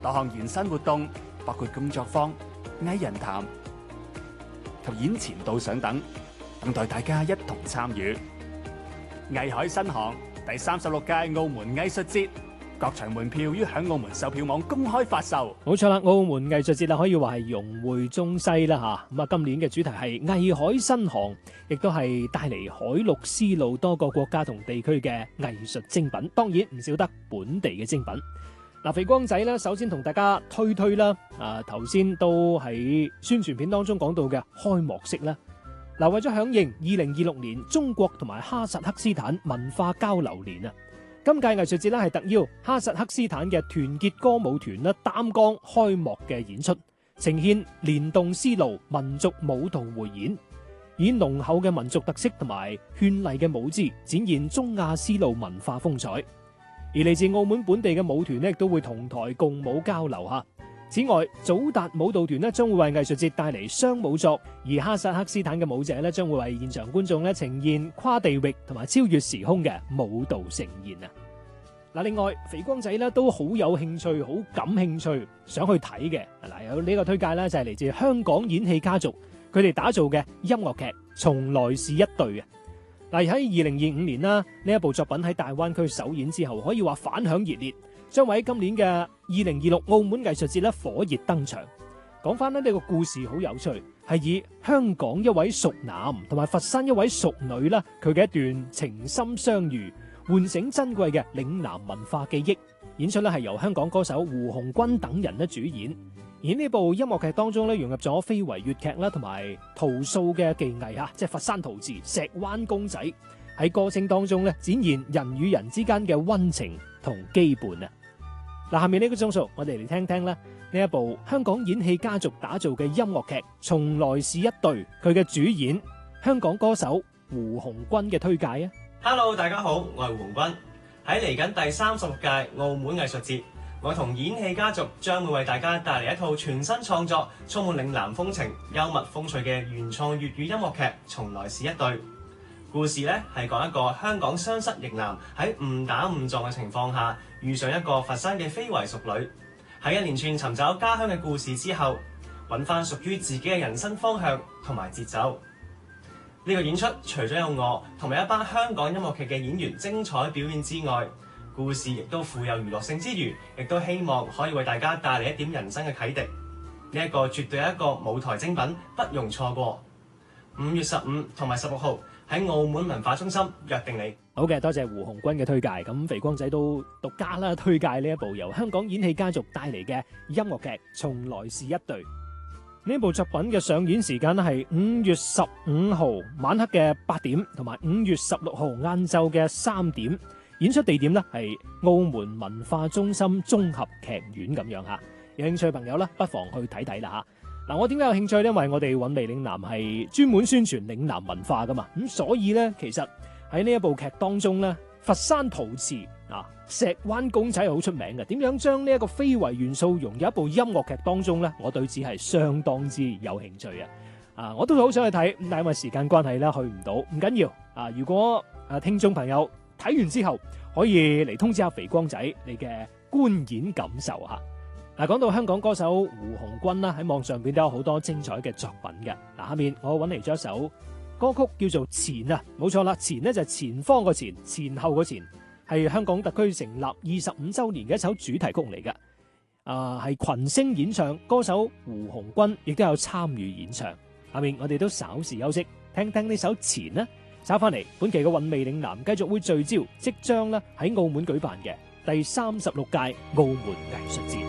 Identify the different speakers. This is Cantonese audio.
Speaker 1: 多項延伸活動包括工作坊、藝人談及演前導賞等，等待大家一同參與。藝海新航第36屆澳門藝術節，各場門票於響澳門售票網公開發售。
Speaker 2: 冇錯啦，澳門藝術節啦，可以話係融匯中西啦吓。咁啊，今年嘅主題係藝海新航，亦都係帶嚟海陸絲路多個國家同地區嘅藝術精品，當然唔少得本地嘅精品。嗱，肥光仔咧，首先同大家推啦，頭先都喺宣傳片當中講到嘅開幕式啦。嗱，為咗響應2026年中國同埋哈薩克斯坦文化交流年啊，今屆藝術節咧係特邀哈薩克斯坦嘅團結歌舞團咧擔綱開幕嘅演出，呈現連動絲路民族舞蹈匯演，以濃厚嘅民族特色同埋絢麗嘅舞姿，展現中亞絲路文化風采。而嚟自澳門本地嘅舞團咧，亦都會同台共舞交流吓。此外，祖達舞蹈團咧將會為藝術節帶嚟雙舞作，而哈薩克斯坦嘅舞者咧將會為現場觀眾咧呈現跨地域同埋超越時空嘅舞蹈盛宴啊！嗱，另外肥光仔咧都好有興趣、好感興趣想去睇嘅。嗱，有呢個推介咧就係嚟自香港演戲家族佢哋打造嘅音樂劇《從來是一對》啊！嗱，喺2025年啦，呢一部作品喺大灣區首演之後，可以話反響熱烈，將會喺今年嘅2026澳門藝術節咧火熱登場。講翻呢個故事好有趣，係以香港一位熟男同埋佛山一位熟女啦，佢嘅一段情深相遇，喚醒珍貴嘅嶺南文化記憶。演出咧係由香港歌手胡鴻鈞等人咧主演。而呢部音樂劇當中咧融入咗非遺粵劇啦，同埋陶塑嘅技藝吓，即係佛山陶瓷、石灣公仔，喺歌聲當中咧展現人與人之間嘅溫情同羈絆啊！嗱，下面呢個鐘數，我哋嚟聽聽啦呢一部香港演戲家族打造嘅音樂劇《從來是一對》，佢嘅主演香港歌手胡鴻鈞嘅推介啊
Speaker 3: ！Hello， 大家好，我係胡鴻鈞。喺嚟緊第36屆澳門藝術節，我同演戲家族將會為大家帶嚟一套全新創作，充滿嶺南風情、幽默風趣嘅原創粵語音樂劇《從來是一對》。故事咧係講一個香港雙失憶男喺誤打誤撞嘅情況下，遇上一個佛山嘅非遺淑女。喺一連串尋找家鄉嘅故事之後，揾翻屬於自己嘅人生方向同埋節奏。呢個演出除咗有我同埋一班香港音樂劇嘅演員精彩表演之外，故事亦都富有娛樂性之餘，亦都希望可以為大家帶嚟一點人生嘅啟迪。呢一個絕對係一個舞台精品，不容錯過。5月15同埋16號喺澳門文化中心約定你。
Speaker 2: 好嘅，多謝胡鴻鈞嘅推介。咁肥光仔都獨家啦，推介呢一部由香港演戲家族帶嚟嘅音樂劇《從來是一對》。呢部作品嘅上演時間係5月15號晚黑嘅8點，同埋5月16號晏晝嘅3點。演出地點呢係澳門文化中心綜合劇院咁樣吓。有興趣嘅朋友呢，不妨去睇睇啦吓。嗱，我點解有興趣呢？因為我哋韻味嶺南係專門宣傳嶺南文化噶嘛，咁所以呢，其實喺呢一部劇當中呢，佛山陶瓷石灣公仔係好出名嘅。點樣將呢一個非遺元素融入一部音樂劇當中呢？我對此係相當之有興趣啊！我都好想去睇，但係因為時間關係咧，去唔到。唔緊要啊！如果聽眾朋友睇完之後，可以嚟通知下肥光仔你嘅觀演感受吓。嗱，講到香港歌手胡鴻鈞啦，喺網上邊都有好多精彩嘅作品嘅。嗱，下面我揾嚟咗一首歌曲叫做《前》啊，冇錯啦，《前》呢就係前方個前，前後個前，係香港特區成立25週年嘅一首主題曲嚟嘅。係群星演唱，歌手胡鴻鈞亦都有參與演唱。下面我哋都稍事休息，聽聽呢首《前》啦。稍翻嚟，本期嘅韻味嶺南繼續會聚焦即將咧喺澳門舉辦嘅第36屆澳門藝術節。